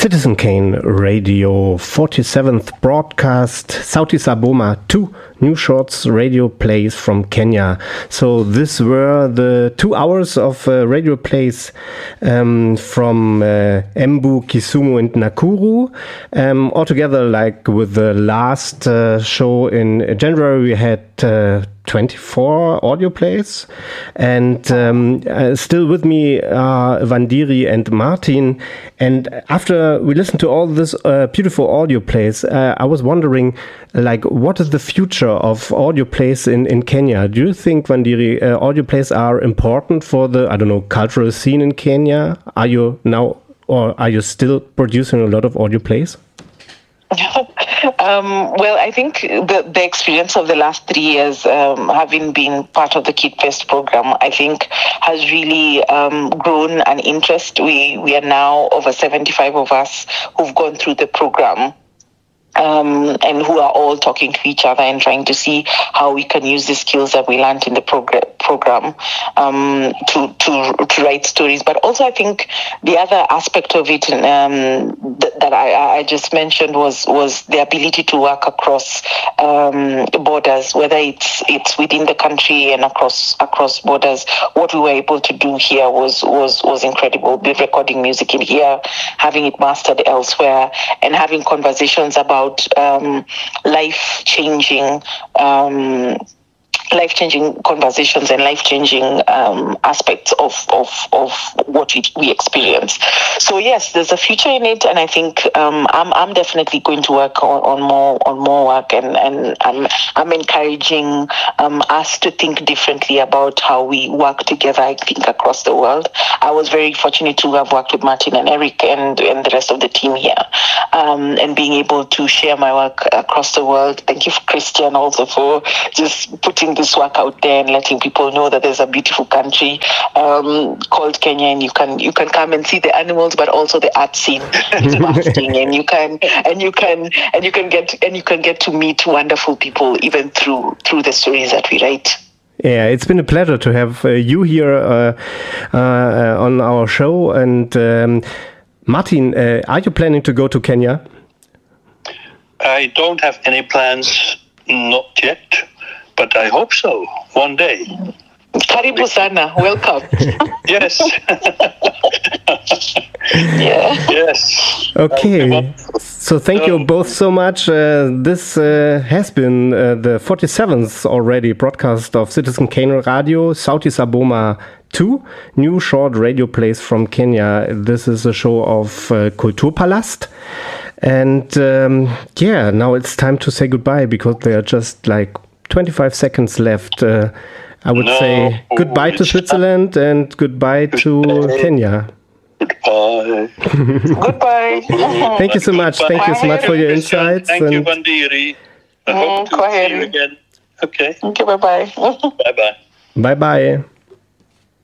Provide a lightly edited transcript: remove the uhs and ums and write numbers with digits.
Citizen Kane Radio 47th broadcast, Sauti Boma 2 new shorts radio plays from Kenya. So this were the 2 hours of radio plays from Embu, Kisumu and Nakuru. Altogether, like with the last show in January, we had 24 audio plays, and still with me are Vandiri and Martin. And after we listened to all this beautiful audio plays, I was wondering, like, what is the future of audio plays in Kenya? Do you think, Vandiri, audio plays are important for the, I don't know, cultural scene in Kenya? Are you now, or are you still producing a lot of audio plays? Well, I think the experience of the last 3 years, having been part of the Kid Fest program, I think has really grown an interest. We are now over 75 of us who've gone through the program. And who are all talking to each other and trying to see how we can use the skills that we learned in the program to write stories. But also, I think the other aspect of it that I just mentioned was the ability to work across borders, whether it's within the country and across borders. What we were able to do here was incredible. We're recording music in here, having it mastered elsewhere, and having conversations about life-changing conversations and life-changing aspects of what we experience. So yes, there's a future in it, and I think I'm definitely going to work on more work, and I'm encouraging us to think differently about how we work together. I think across the world. I was very fortunate to have worked with Martin and Eric and the rest of the team here, and being able to share my work across the world. Thank you, Christian, also for just putting this work out there and letting people know that there's a beautiful country called Kenya, and you can come and see the animals, but also the art scene is bursting, and you can get to meet wonderful people even through the stories that we write. Yeah, it's been a pleasure to have you here on our show. And Martin, are you planning to go to Kenya? I don't have any plans, not yet. But I hope so, one day. Karibu sana, welcome. Yes. Yeah. Yes. Okay. So thank you both so much. This has been the 47th already broadcast of Citizen Kane Radio, Sauti Boma 2, new short radio plays from Kenya. This is a show of Kulturpalast. And now it's time to say goodbye, because there are just like 25 seconds left. I would say goodbye to Switzerland and goodbye to Kenya. Goodbye. Goodbye. Thank you so much. Thank you so much for your insights. Thank you, Vandiri. I hope to see you again. Okay. Thank you. Bye-bye. Bye-bye. Bye-bye.